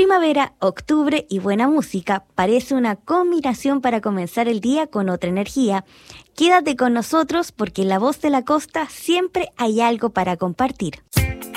Primavera, octubre y buena música parece una combinación para comenzar el día con otra energía. Quédate con nosotros porque en La Voz de la Costa siempre hay algo para compartir.